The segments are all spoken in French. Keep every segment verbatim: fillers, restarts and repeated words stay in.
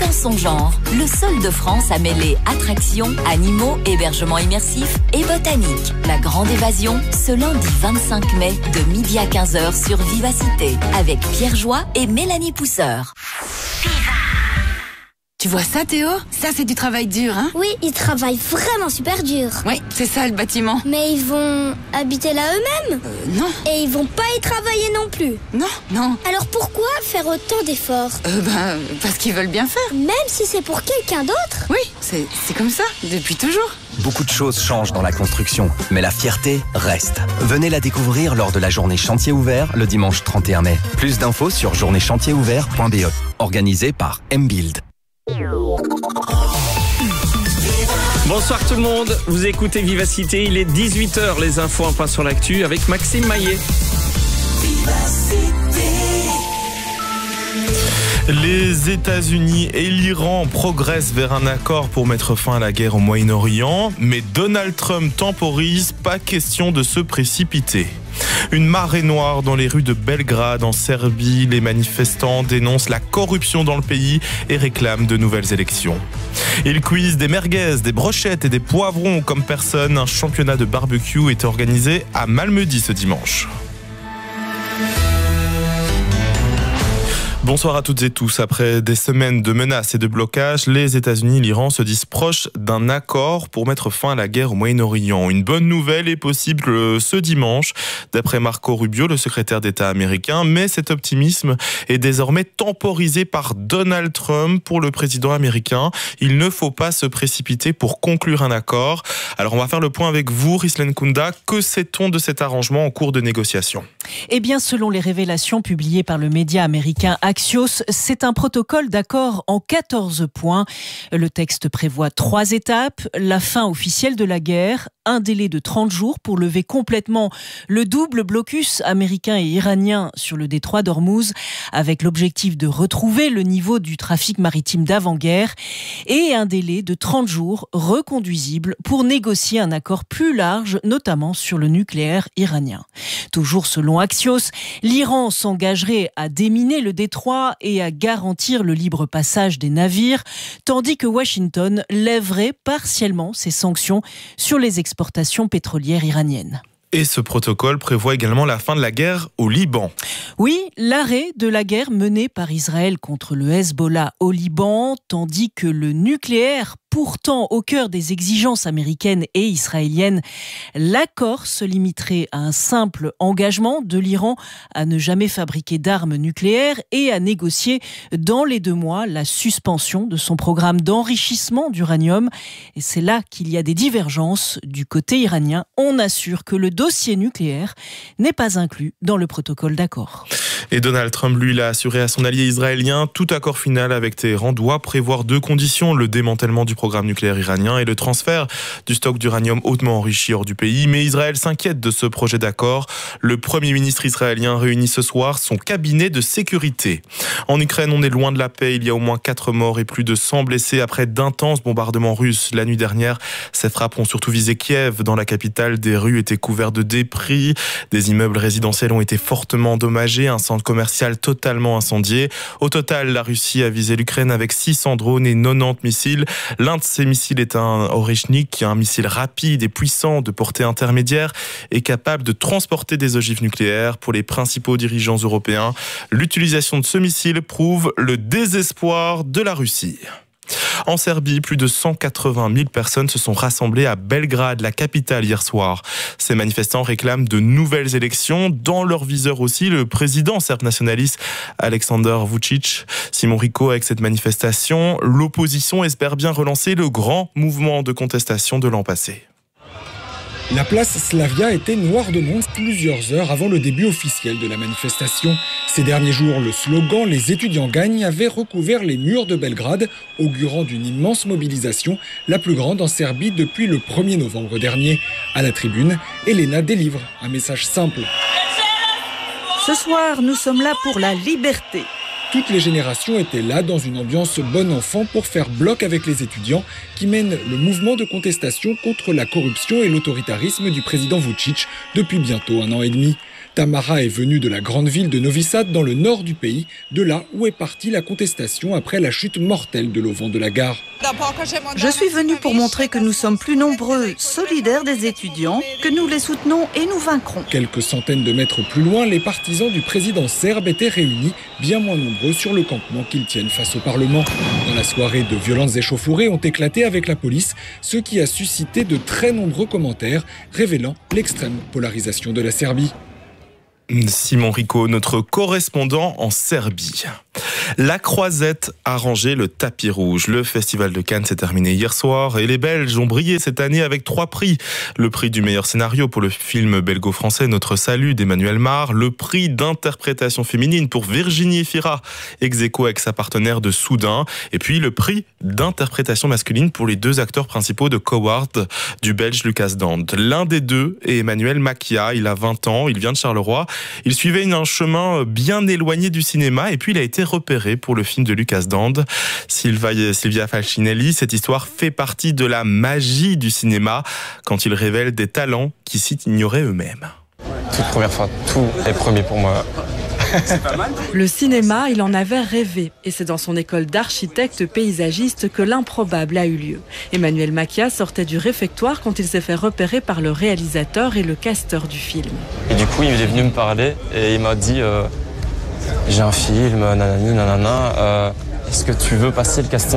unique en son genre. Le seul de France à mêler attractions, animaux, hébergements immersifs et botanique. La grande évasion, ce lundi vingt-cinq mai, de midi à quinze heures sur Vivacité, avec Pierre Joie et Mélanie Pousseur. Tu vois ça, Théo? Ça, c'est du travail dur, hein? Oui, ils travaillent vraiment super dur. Oui, c'est ça, le bâtiment. Mais ils vont habiter là eux-mêmes? Euh, non. Et ils vont pas y travailler non plus? Non, non. Alors pourquoi faire autant d'efforts? Euh, ben, parce qu'ils veulent bien faire. Même si c'est pour quelqu'un d'autre? Oui, c'est, c'est comme ça, depuis toujours. Beaucoup de choses changent dans la construction, mais la fierté reste. Venez la découvrir lors de la journée chantier ouvert le dimanche trente et un mai. Plus d'infos sur journée chantier ouvert point b e, organisé par M-Build. Bonsoir tout le monde, vous écoutez Vivacité, il est dix-huit heures, les infos, un point sur l'actu avec Maxime Maillet. Les États-Unis et l'Iran progressent vers un accord pour mettre fin à la guerre au Moyen-Orient, mais Donald Trump temporise, pas question de se précipiter. Une marée noire dans les rues de Belgrade en Serbie. Les manifestants dénoncent la corruption dans le pays et réclament de nouvelles élections. Ils cuisent des merguez, des brochettes et des poivrons comme personne. Un championnat de barbecue est organisé à Malmedy ce dimanche. Bonsoir à toutes et tous. Après des semaines de menaces et de blocages, les États-Unis et l'Iran se disent proches d'un accord pour mettre fin à la guerre au Moyen-Orient. Une bonne nouvelle est possible ce dimanche, d'après Marco Rubio, le secrétaire d'État américain. Mais cet optimisme est désormais temporisé par Donald Trump. Pour le président américain, il ne faut pas se précipiter pour conclure un accord. Alors on va faire le point avec vous, Rislen Kounda. Que sait-on de cet arrangement en cours de négociation? Eh bien, selon les révélations publiées par le média américain Axios, c'est un protocole d'accord en quatorze points. Le texte prévoit trois étapes. La fin officielle de la guerre, un délai de trente jours pour lever complètement le double blocus américain et iranien sur le détroit d'Ormuz, avec l'objectif de retrouver le niveau du trafic maritime d'avant-guerre, et un délai de trente jours reconduisible pour négocier un accord plus large, notamment sur le nucléaire iranien. Toujours selon Axios, l'Iran s'engagerait à déminer le détroit et à garantir le libre passage des navires, tandis que Washington lèverait partiellement ses sanctions sur les exportations pétrolières iraniennes. Et ce protocole prévoit également la fin de la guerre au Liban. Oui, l'arrêt de la guerre menée par Israël contre le Hezbollah au Liban, tandis que le nucléaire, pourtant au cœur des exigences américaines et israéliennes, l'accord se limiterait à un simple engagement de l'Iran à ne jamais fabriquer d'armes nucléaires et à négocier dans les deux mois la suspension de son programme d'enrichissement d'uranium. Et c'est là qu'il y a des divergences du côté iranien. On assure que le dossier nucléaire n'est pas inclus dans le protocole d'accord. Et Donald Trump, lui, l'a assuré à son allié israélien. Tout accord final avec Téhéran doit prévoir deux conditions: le démantèlement du programme nucléaire iranien et le transfert du stock d'uranium hautement enrichi hors du pays. Mais Israël s'inquiète de ce projet d'accord. Le Premier ministre israélien réunit ce soir son cabinet de sécurité. En Ukraine, on est loin de la paix. Il y a au moins quatre morts et plus de cent blessés après d'intenses bombardements russes la nuit dernière. Ces frappes ont surtout visé Kiev. Dans la capitale, des rues étaient couvertes de débris. Des immeubles résidentiels ont été fortement endommagés. Un centre commercial totalement incendié. Au total, la Russie a visé l'Ukraine avec six cents drones et quatre-vingt-dix missiles. L'un de ces missiles est un Oreshnik, un missile rapide et puissant de portée intermédiaire et capable de transporter des ogives nucléaires. Pour les principaux dirigeants européens, l'utilisation de ce missile prouve le désespoir de la Russie. En Serbie, plus de cent quatre-vingt mille personnes se sont rassemblées à Belgrade, la capitale, hier soir. Ces manifestants réclament de nouvelles élections. Dans leur viseur aussi, le président serbe nationaliste Aleksandar Vučić. Simon Rico, avec cette manifestation, l'opposition espère bien relancer le grand mouvement de contestation de l'an passé. La place Slavia était noire de monde plusieurs heures avant le début officiel de la manifestation. Ces derniers jours, le slogan « Les étudiants gagnent » avait recouvert les murs de Belgrade, augurant d'une immense mobilisation, la plus grande en Serbie depuis le premier novembre dernier. À la tribune, Elena délivre un message simple. Ce soir, nous sommes là pour la liberté. Toutes les générations étaient là dans une ambiance bon enfant pour faire bloc avec les étudiants qui mènent le mouvement de contestation contre la corruption et l'autoritarisme du président Vučić depuis bientôt un an et demi. Tamara est venue de la grande ville de Novi Sad dans le nord du pays, de là où est partie la contestation après la chute mortelle de l'auvent de la gare. Je suis venue pour montrer que nous sommes plus nombreux, solidaires des étudiants, que nous les soutenons et nous vaincrons. Quelques centaines de mètres plus loin, les partisans du président serbe étaient réunis, bien moins nombreux sur le campement qu'ils tiennent face au Parlement. Dans la soirée, de violentes échauffourées ont éclaté avec la police, ce qui a suscité de très nombreux commentaires, révélant l'extrême polarisation de la Serbie. Simon Rico, notre correspondant en Serbie. La Croisette a rangé le tapis rouge. Le festival de Cannes s'est terminé hier soir et les Belges ont brillé cette année avec trois prix. Le prix du meilleur scénario pour le film belgo-français Notre Salut d'Emmanuel Mar, le prix d'interprétation féminine pour Virginie Efira, ex-aequo avec sa partenaire de Soudain, et puis le prix d'interprétation masculine pour les deux acteurs principaux de Coward du Belge Lucas Dand. L'un des deux est Emmanuel Makia, il a vingt ans, il vient de Charleroi. Il suivait un chemin bien éloigné du cinéma et puis il a été repéré pour le film de Lucas Dand. Sylvia, Sylvia Falcinelli, cette histoire fait partie de la magie du cinéma quand il révèle des talents qui s'ignoraient eux-mêmes. Toute première fois, tout est premier pour moi. C'est pas mal. Le cinéma, il en avait rêvé. Et c'est dans son école d'architecte paysagiste que l'improbable a eu lieu. Emmanuel Makia sortait du réfectoire quand il s'est fait repérer par le réalisateur et le casteur du film. Et du coup, il est venu me parler et il m'a dit euh, « J'ai un film, nanani, nanana, euh, est-ce que tu veux passer le casting ?»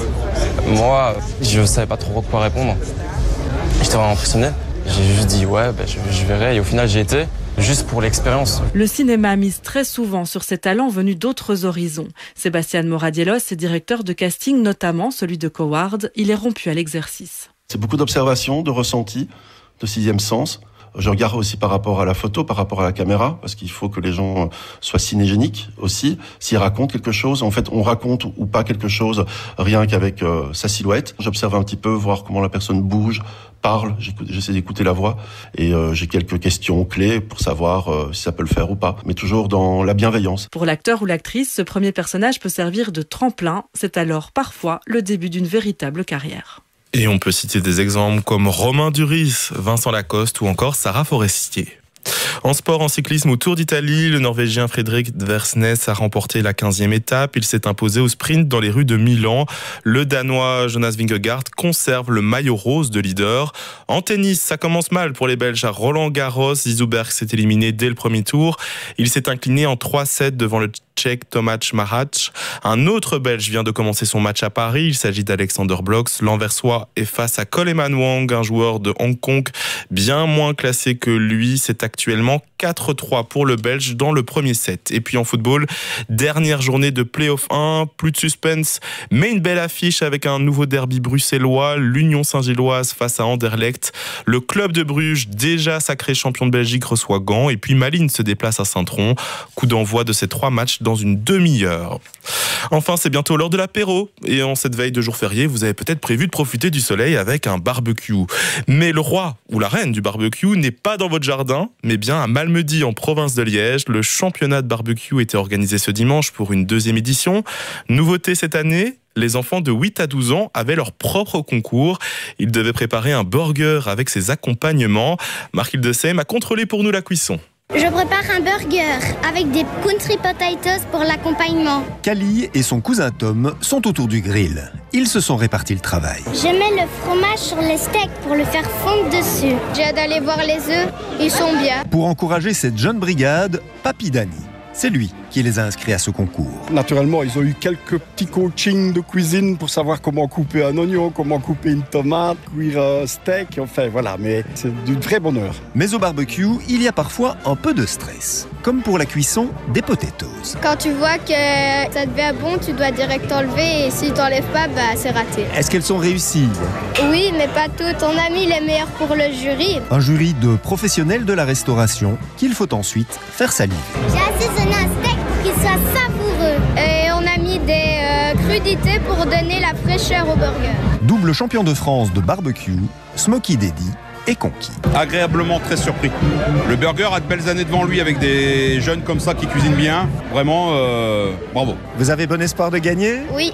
Moi, je ne savais pas trop quoi répondre. J'étais vraiment impressionné. J'ai juste dit « Ouais, ben, je, je verrai » et au final, j'y étais. Juste pour l'expérience. Le cinéma mise très souvent sur ses talents venus d'autres horizons. Sébastien Moradielos est directeur de casting, notamment celui de Coward. Il est rompu à l'exercice. C'est beaucoup d'observations, de ressentis, de sixième sens. Je regarde aussi par rapport à la photo, par rapport à la caméra, parce qu'il faut que les gens soient cinégéniques aussi. S'ils racontent quelque chose, en fait, on raconte ou pas quelque chose rien qu'avec euh, sa silhouette. J'observe un petit peu, voir comment la personne bouge, parle, j'essaie d'écouter la voix et euh, j'ai quelques questions clés pour savoir euh, si ça peut le faire ou pas, mais toujours dans la bienveillance. Pour l'acteur ou l'actrice, ce premier personnage peut servir de tremplin. C'est alors parfois le début d'une véritable carrière. Et on peut citer des exemples comme Romain Duris, Vincent Lacoste ou encore Sarah Forestier. En sport, en cyclisme au Tour d'Italie, le Norvégien Fredrik Dversnes a remporté la quinzième étape. Il s'est imposé au sprint dans les rues de Milan. Le Danois Jonas Vingegaard conserve le maillot rose de leader. En tennis, ça commence mal pour les Belges à Roland-Garros. Zizou Berg s'est éliminé dès le premier tour. Il s'est incliné en trois sept devant le Tchèque Tomáš Mahač. Un autre Belge vient de commencer son match à Paris. Il s'agit d'Alexander Blocks. L'Anversois est face à Coleman Wang, un joueur de Hong Kong bien moins classé que lui. C'est actuellement quatre trois pour le Belge dans le premier set. Et puis en football, dernière journée de play-off un, plus de suspense, mais une belle affiche avec un nouveau derby bruxellois, l'Union Saint-Gilloise face à Anderlecht. Le club de Bruges, déjà sacré champion de Belgique, reçoit Gand. Et puis Malines se déplace à Saint-Tron. Coup d'envoi de ces trois matchs dans une demi-heure. Enfin, c'est bientôt l'heure de l'apéro. Et en cette veille de jour férié, vous avez peut-être prévu de profiter du soleil avec un barbecue. Mais le roi ou la reine du barbecue n'est pas dans votre jardin, mais bien à Malmedy, en province de Liège. Le championnat de barbecue était organisé ce dimanche pour une deuxième édition. Nouveauté cette année, les enfants de huit à douze ans avaient leur propre concours. Ils devaient préparer un burger avec ses accompagnements. Marc Hildesheim a contrôlé pour nous la cuisson. Je prépare un burger avec des country potatoes pour l'accompagnement. Kali et son cousin Tom sont autour du grill. Ils se sont répartis le travail. Je mets le fromage sur les steaks pour le faire fondre dessus. J'ai hâte d'aller voir les œufs, ils sont bien. Pour encourager cette jeune brigade, Papy Dani, c'est lui qui les a inscrits à ce concours. Naturellement, ils ont eu quelques petits coachings de cuisine pour savoir comment couper un oignon, comment couper une tomate, cuire un steak, enfin voilà, mais c'est du vrai bonheur. Mais au barbecue, il y a parfois un peu de stress, comme pour la cuisson des potatoes. Quand tu vois que ça devient bon, tu dois direct enlever et si tu t'enlèves pas, bah, c'est raté. Est-ce qu'elles sont réussies? Oui, mais pas toutes. On a mis les meilleures pour le jury. Un jury de professionnels de la restauration qu'il faut ensuite faire saliver. J'ai assaisonné un steak pour qu'il soit savoureux. Et on a mis des euh, crudités pour donner la fraîcheur au burger. Double champion de France de barbecue, Smokey Daddy est conquis. Agréablement très surpris. Le burger a de belles années devant lui avec des jeunes comme ça qui cuisinent bien. Vraiment, euh, bravo. Vous avez bon espoir de gagner? Oui.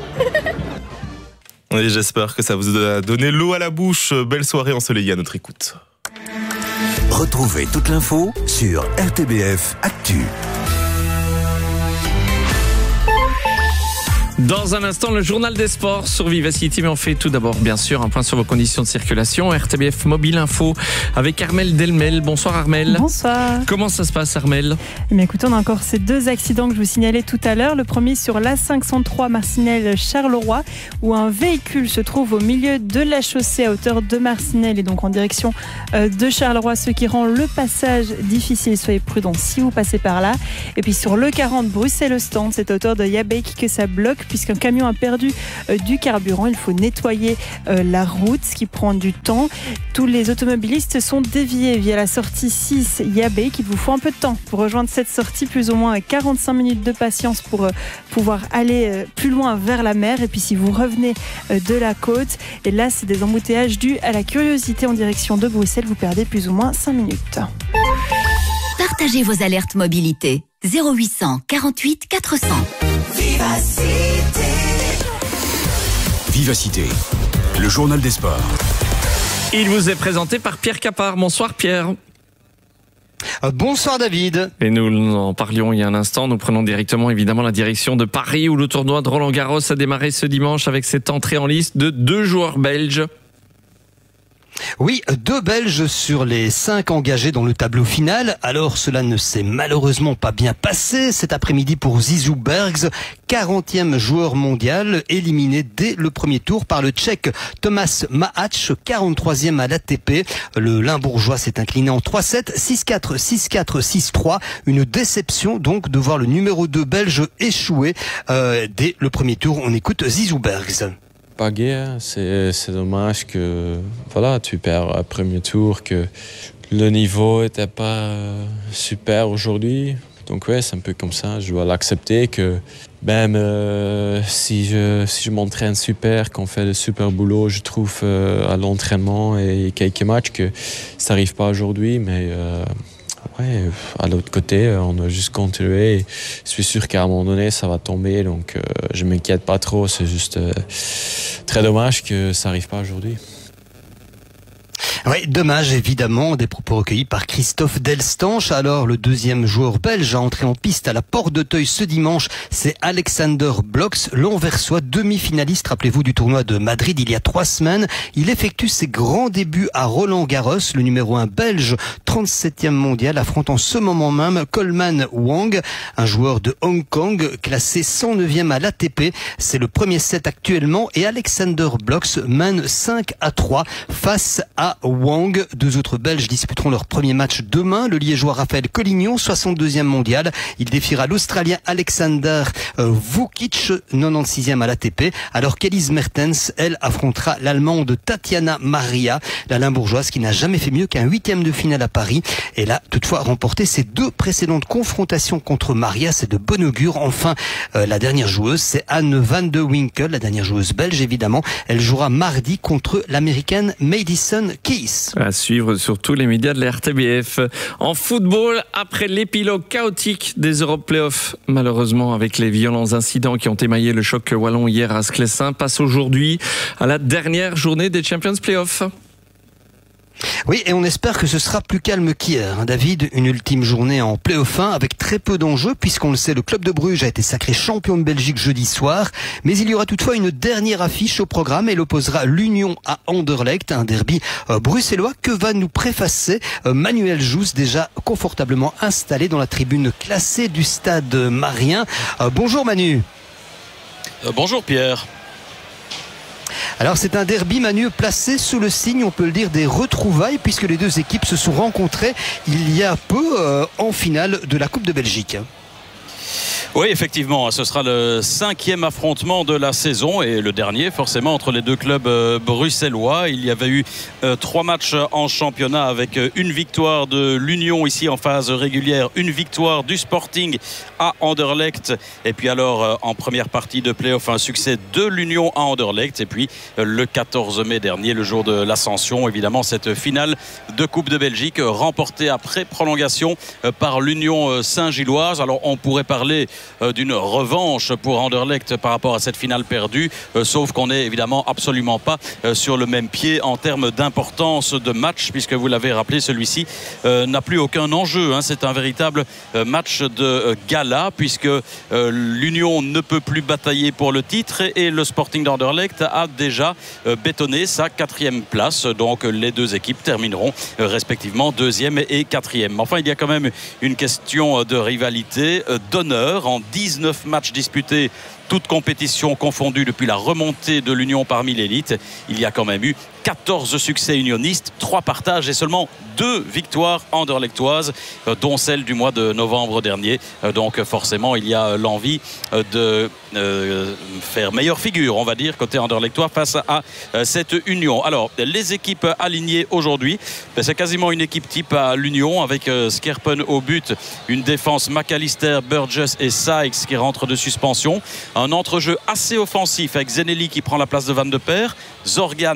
Et j'espère que ça vous a donné l'eau à la bouche. Belle soirée ensoleillée à notre écoute. Retrouvez toute l'info sur R T B F Actu. Dans un instant, le journal des sports sur Vivacity, mais on fait tout d'abord, bien sûr, un point sur vos conditions de circulation. R T B F Mobile Info avec Armelle Delmel. Bonsoir Armelle. Bonsoir. Comment ça se passe Armelle ? Eh bien, écoutez, on a encore ces deux accidents que je vous signalais tout à l'heure. Le premier sur l'A cinq cent trois Marcinelle-Charleroi, où un véhicule se trouve au milieu de la chaussée à hauteur de Marcinelle et donc en direction de Charleroi, ce qui rend le passage difficile. Soyez prudents si vous passez par là. Et puis sur le quarante Bruxelles-Ostende, c'est à hauteur de Yabeek que ça bloque, puisqu'un camion a perdu euh, du carburant. Il faut nettoyer euh, la route, ce qui prend du temps. Tous les automobilistes sont déviés via la sortie six Yabeek. Il vous faut un peu de temps pour rejoindre cette sortie, plus ou moins quarante-cinq minutes de patience pour euh, pouvoir aller euh, plus loin vers la mer. Et puis si vous revenez euh, de la côte, et là c'est des embouteillages dus à la curiosité en direction de Bruxelles. Vous perdez plus ou moins cinq minutes. Partagez vos alertes mobilité. zéro huit cent quarante-huit quatre cents. Vivacité. Vivacité, le journal des sports. Il vous est présenté par Pierre Capard. Bonsoir Pierre. Bonsoir David. Et nous en parlions il y a un instant. Nous prenons directement évidemment la direction de Paris, où le tournoi de Roland-Garros a démarré ce dimanche avec cette entrée en liste de deux joueurs belges. Oui, deux Belges sur les cinq engagés dans le tableau final. Alors cela ne s'est malheureusement pas bien passé cet après-midi pour Zizou Bergs, quarantième joueur mondial, éliminé dès le premier tour par le Tchèque Thomas Mahac, quarante-troisième à l'A T P. Le Limbourgeois s'est incliné en trois sept, six quatre, six quatre, six trois. Une déception donc de voir le numéro deux belge échouer euh, dès le premier tour. On écoute Zizou Bergs. Pas gai, c'est, c'est dommage que voilà, tu perds au premier tour, que le niveau n'était pas super aujourd'hui. Donc ouais, c'est un peu comme ça, je dois l'accepter que même euh, si je, si je m'entraîne super, qu'on fait de super boulot, je trouve euh, à l'entraînement et quelques matchs que ça n'arrive pas aujourd'hui, mais... Euh, Ouais, à l'autre côté, on a juste continué. Je suis sûr qu'à un moment donné, ça va tomber. Donc, euh, je ne m'inquiète pas trop. C'est juste euh, très dommage que ça n'arrive pas aujourd'hui. Oui, dommage évidemment, des propos recueillis par Christophe Delstanche. Alors le deuxième joueur belge à entrer en piste à la Porte d'Auteuil ce dimanche, c'est Alexander Bloks, l'Anversois, demi-finaliste, rappelez-vous, du tournoi de Madrid il y a trois semaines. Il effectue ses grands débuts à Roland-Garros, le numéro un belge, trente-septième mondial, affronte en ce moment même Coleman Wang, un joueur de Hong Kong, classé cent neuvième à l'A T P. C'est le premier set actuellement et Alexander Bloks mène cinq à trois face à Wang. Deux autres Belges disputeront leur premier match demain. Le Liégeois Raphaël Collignon, soixante-deuxième mondial. Il défiera l'Australien Alexander euh, Vukic, quatre-vingt-sixième à l'A T P. Alors qu'Elise Mertens, elle, affrontera l'Allemande Tatiana Maria, la Limbourgeoise qui n'a jamais fait mieux qu'un huitième de finale à Paris. Elle a toutefois remporté ses deux précédentes confrontations contre Maria. C'est de bon augure. Enfin, euh, la dernière joueuse, c'est Anne van de Winkel, la dernière joueuse belge évidemment. Elle jouera mardi contre l'Américaine Madison Keys. À suivre sur tous les médias de la R T B F. En football, après l'épilogue chaotique des Europe Playoffs, malheureusement avec les violents incidents qui ont émaillé le choc wallon hier à Sclessin, passe aujourd'hui à la dernière journée des Champions Playoffs. Oui, et on espère que ce sera plus calme qu'hier. David, une ultime journée en play-off un avec très peu d'enjeux, puisqu'on le sait, le club de Bruges a été sacré champion de Belgique jeudi soir. Mais il y aura toutefois une dernière affiche au programme. Elle opposera l'Union à Anderlecht, un derby euh, bruxellois que va nous préfacer euh, Manuel Jousse, déjà confortablement installé dans la tribune classée du stade Marien. Euh, bonjour Manu. Euh, bonjour Pierre. Alors c'est un derby, Manu, placé sous le signe, on peut le dire, des retrouvailles, puisque les deux équipes se sont rencontrées il y a peu euh, en finale de la Coupe de Belgique. Oui, effectivement, ce sera le cinquième affrontement de la saison et le dernier forcément entre les deux clubs euh, bruxellois. Il y avait eu euh, trois matchs en championnat avec euh, une victoire de l'Union ici en phase régulière, une victoire du Sporting à Anderlecht et puis alors euh, en première partie de play-off un succès de l'Union à Anderlecht et puis euh, le quatorze mai dernier, le jour de l'ascension, évidemment cette finale de Coupe de Belgique euh, remportée après prolongation euh, par l'Union euh, Saint-Gilloise. Alors on pourrait parler euh, d'une revanche pour Anderlecht par rapport à cette finale perdue, euh, sauf qu'on n'est évidemment absolument pas euh, sur le même pied en termes d'importance de match, puisque vous l'avez rappelé, celui-ci euh, n'a plus aucun enjeu, hein. C'est un véritable euh, match de euh, gala, puisque euh, l'Union ne peut plus batailler pour le titre et, et le Sporting d'Anderlecht a déjà euh, bétonné sa quatrième place. Donc les deux équipes termineront euh, respectivement deuxième et quatrième. Enfin, il y a quand même une question de rivalité, euh, d'honneur. En dix-neuf matchs disputés, toutes compétitions confondues depuis la remontée de l'Union parmi l'élite, il y a quand même eu quatorze succès unionistes, trois partages et seulement deux victoires anderlechtoises, dont celle du mois de novembre dernier. Donc forcément, il y a l'envie de faire meilleure figure, on va dire, côté anderlechtois face à cette Union. Alors, les équipes alignées aujourd'hui, c'est quasiment une équipe type à l'Union, avec Skerpen au but, une défense McAllister, Burgess et Sykes qui rentrent de suspension, un entrejeu assez offensif avec Zenelli qui prend la place de Van de Perre, Zorgan